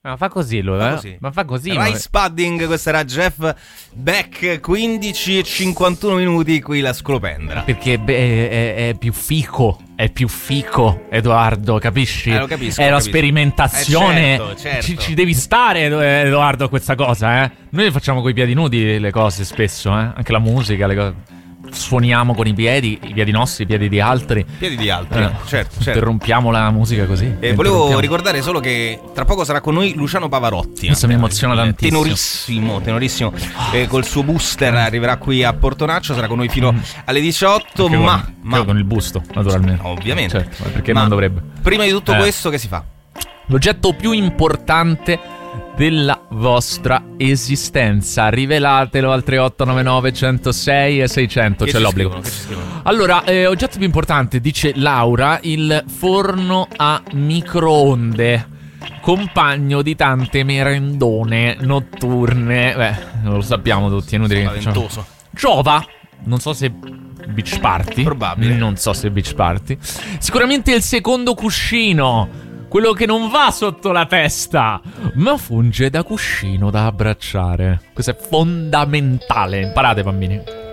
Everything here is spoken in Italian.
Ma fa così lui, Ma fa così. Rice Pudding, questo era Jeff Beck, 15:51 minuti qui la scolopendra. Perché è più fico. È più fico, Edoardo, capisci? Lo capisco. È la sperimentazione. Certo. Ci devi stare, Edoardo, a questa cosa, Noi facciamo coi piedi nudi le cose spesso, Anche la musica, le cose. Suoniamo con i piedi nostri, i piedi di altri. Certo. Interrompiamo la musica così. Volevo ricordare solo che tra poco sarà con noi Luciano Pavarotti. Questo mi emoziona tantissimo. Tenorissimo. Col suo booster arriverà qui a Portonaccio, sarà con noi fino alle 18. Ma con il busto, naturalmente. Ovviamente. Certo, perché non dovrebbe. Prima di tutto questo, che si fa? L'oggetto più importante della vostra esistenza, rivelatelo al 3899 106 e 600. C'è l'obbligo. Allora, oggetto più importante, dice Laura, il forno a microonde, compagno di tante merendone notturne. Lo sappiamo tutti, è inutile. Spaventoso. Giova, non so se beach party. Probabile. Non so se beach party. Sicuramente il secondo cuscino, quello che non va sotto la testa, ma funge da cuscino da abbracciare. Questo è fondamentale. Imparate, bambini.